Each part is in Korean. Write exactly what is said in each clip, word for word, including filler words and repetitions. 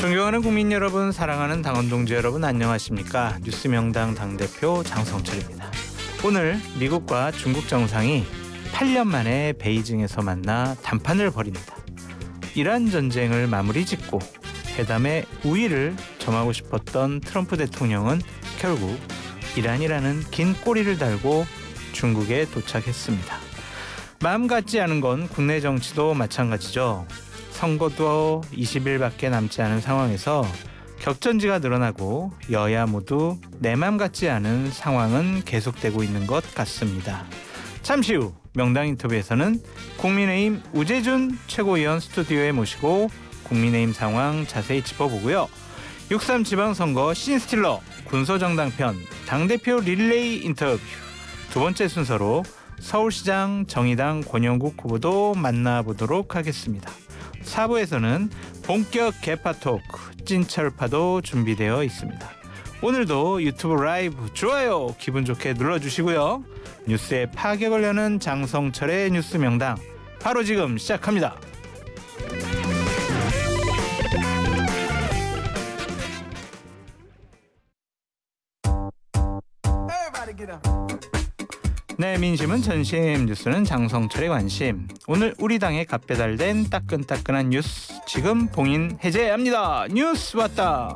존경하는 국민 여러분, 사랑하는 당원 동지 여러분, 안녕하십니까? 뉴스명당 당대표 장성철입니다. 오늘 미국과 중국 정상이 팔 년 만에 베이징에서 만나 담판을 벌입니다. 이란 전쟁을 마무리 짓고 회담의 우위를 점하고 싶었던 트럼프 대통령은 결국 이란이라는 긴 꼬리를 달고 중국에 도착했습니다. 마음 같지 않은 건 국내 정치도 마찬가지죠. 선거도 이십 일밖에 남지 않은 상황에서 격전지가 늘어나고 여야 모두 내 맘 같지 않은 상황은 계속되고 있는 것 같습니다. 잠시 후 명당 인터뷰에서는 국민의힘 우재준 최고위원 스튜디오에 모시고 국민의힘 상황 자세히 짚어보고요. 육삼 지방선거 신스틸러 군소정당편 당대표 릴레이 인터뷰 두 번째 순서로 서울시장 정의당 권영국 후보도 만나보도록 하겠습니다. 사 부에서는 본격 개파 토크 찐철파도 준비되어 있습니다. 오늘도 유튜브 라이브 좋아요 기분 좋게 눌러주시고요. 뉴스에 파격을 여는 장성철의 뉴스 명당 바로 지금 시작합니다. 네, 민심은 전심, 뉴스는 장성철의 관심. 오늘 우리 당에 갓배달된 따끈따끈한 뉴스 지금 봉인 해제합니다. 뉴스 왔다.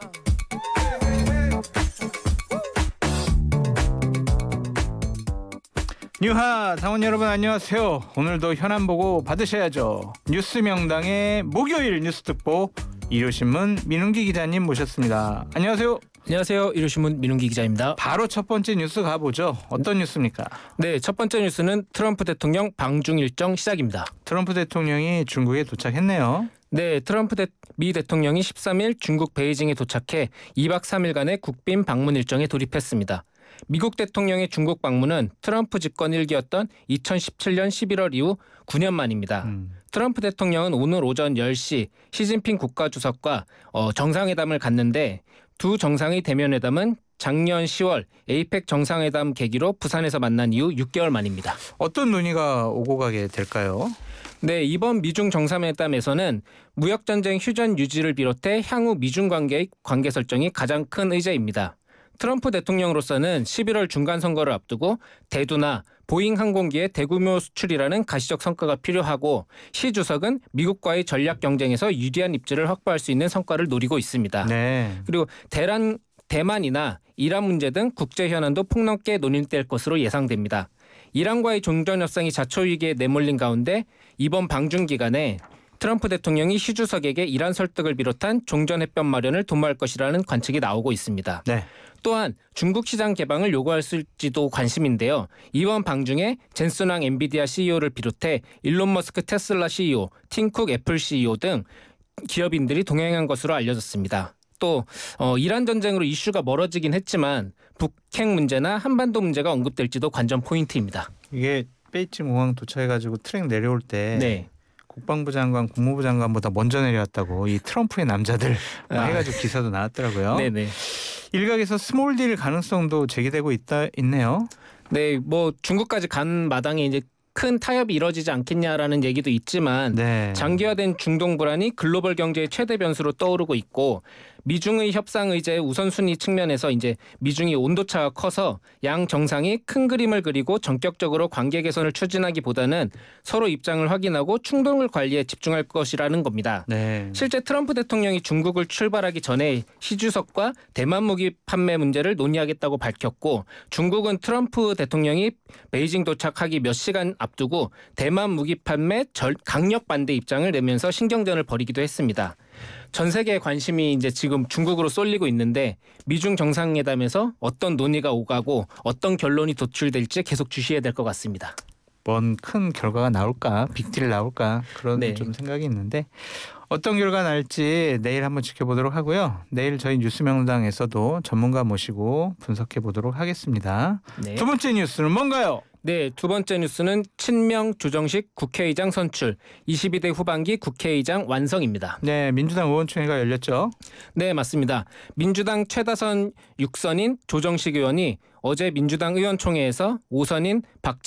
뉴하 당원 여러분 안녕하세요. 오늘도 현안 보고 받으셔야죠. 뉴스 명당의 목요일 뉴스 특보 일요신문 민웅기 기자님 모셨습니다. 안녕하세요. 안녕하세요. 일요신문 민웅기 기자입니다. 바로 첫 번째 뉴스 가보죠. 어떤 뉴스입니까? 네, 첫 번째 뉴스는 트럼프 대통령 방중 일정 시작입니다. 트럼프 대통령이 중국에 도착했네요. 네, 트럼프 대, 미 대통령이 십삼 일 중국 베이징에 도착해 이 박 삼 일간의 국빈 방문 일정에 돌입했습니다. 미국 대통령의 중국 방문은 트럼프 집권 일 기였던 이천십칠 년 십일월 이후 구 년 만입니다. 음. 트럼프 대통령은 오늘 오전 열 시 시진핑 국가주석과 어, 정상회담을 갖는데 두 정상의 대면회담은 작년 시월 에이펙 정상회담 계기로 부산에서 만난 이후 육 개월 만입니다. 어떤 논의가 오고 가게 될까요? 네, 이번 미중 정상회담에서는 무역전쟁 휴전 유지를 비롯해 향후 미중 관계의 관계 설정이 가장 큰 의제입니다. 트럼프 대통령으로서는 십일월 중간선거를 앞두고 대두나 보잉 항공기의 대규모 수출이라는 가시적 성과가 필요하고 시 주석은 미국과의 전략 경쟁에서 유리한 입지를 확보할 수 있는 성과를 노리고 있습니다. 네. 그리고 대란, 대만이나 이란 문제 등 국제 현안도 폭넓게 논의될 것으로 예상됩니다. 이란과의 종전 협상이 자초위기에 내몰린 가운데 이번 방중 기간에 트럼프 대통령이 시 주석에게 이란 설득을 비롯한 종전 해법 마련을 도모할 것이라는 관측이 나오고 있습니다. 네. 또한 중국 시장 개방을 요구할지도 관심인데요. 이번 방중에 젠슨 황 엔비디아 씨이오를 비롯해 일론 머스크 테슬라 씨이오, 팀쿡 애플 씨이오 등 기업인들이 동행한 것으로 알려졌습니다. 또 어, 이란 전쟁으로 이슈가 멀어지긴 했지만 북핵 문제나 한반도 문제가 언급될지도 관전 포인트입니다. 이게 베이징 공항 도착해가지고 트랙 내려올 때 네. 국방부 장관, 국무부 장관보다 먼저 내려왔다고 이 트럼프의 남자들 아. 해가지고 기사도 나왔더라고요. 네네. 일각에서 스몰 딜 가능성도 제기되고 있다 있네요. 네, 뭐 중국까지 간 마당에 이제 큰 타협이 이뤄지지 않겠냐라는 얘기도 있지만 네. 장기화된 중동 불안이 글로벌 경제의 최대 변수로 떠오르고 있고 미중의 협상 의제의 우선순위 측면에서 이제 미중이 온도차가 커서 양 정상이 큰 그림을 그리고 전격적으로 관계 개선을 추진하기보다는 서로 입장을 확인하고 충돌을 관리에 집중할 것이라는 겁니다. 네. 실제 트럼프 대통령이 중국을 출발하기 전에 시 주석과 대만 무기 판매 문제를 논의하겠다고 밝혔고 중국은 트럼프 대통령이 베이징 도착하기 몇 시간 앞두고 대만 무기 판매 절, 강력 반대 입장을 내면서 신경전을 벌이기도 했습니다. 전 세계의 관심이 이제 지금 중국으로 쏠리고 있는데 미중 정상회담에서 어떤 논의가 오가고 어떤 결론이 도출될지 계속 주시해야 될 것 같습니다. 뭔 큰 결과가 나올까, 빅딜 나올까 그런 네. 좀 생각이 있는데 어떤 결과 날지 내일 한번 지켜보도록 하고요. 내일 저희 뉴스명당에서도 전문가 모시고 분석해 보도록 하겠습니다. 네. 두 번째 뉴스는 뭔가요? 네, 두 번째 뉴스는 친명 조정식 국회의장 선출, 이십이 대 후반기 국회의장 완성입니다. 네, 민주당 의원총회가 열렸죠. 네, 맞습니다. 민주당 최다선 육 선인 조정식 의원이 어제 민주당 의원총회에서 오 선인 박